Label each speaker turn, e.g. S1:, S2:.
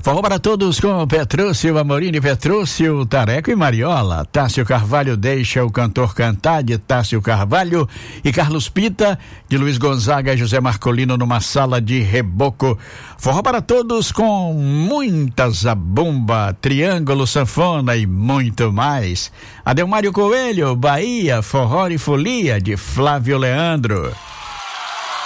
S1: Forró para todos com Petrúcio, Amorini, Petrúcio, Tareco e Mariola. Tássio Carvalho deixa o cantor cantar, de Tássio Carvalho e Carlos Pita, de Luiz Gonzaga e José Marcolino, numa sala de reboco. Forró para todos com muita zabumba, triângulo, sanfona e muito mais. Adelmário Coelho, Bahia, Forró e Folia, de Flávio Leandro.